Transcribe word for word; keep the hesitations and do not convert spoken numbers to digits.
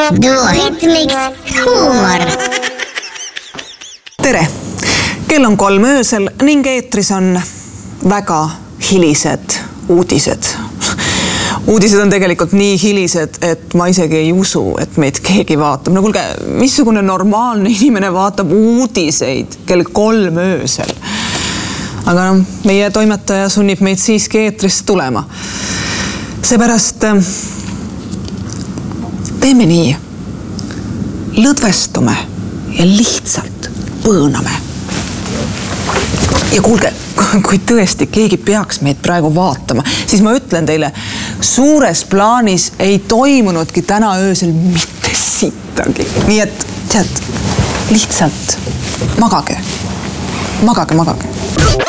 Duoritmiks huumor. Tere! Kell on kolm öösel ning eetris on väga hilised uudised. Uudised on tegelikult nii hilised, et ma isegi ei usu, et meid keegi vaatab. No kuulge, missugune normaalne inimene vaatab uudiseid kell kolm öösel. Aga no, meie toimetaja sunnib meid siiski eetrisse tulema. Seepärast teeme nii. Lõdvestume ja lihtsalt põõname. Ja kuulge, kui tõesti keegi peaks meid praegu vaatama, siis ma ütlen teile, suures plaanis ei toimunudki täna öösel mitte sittagi. Nii et, tead, lihtsalt magage. Magage, magage.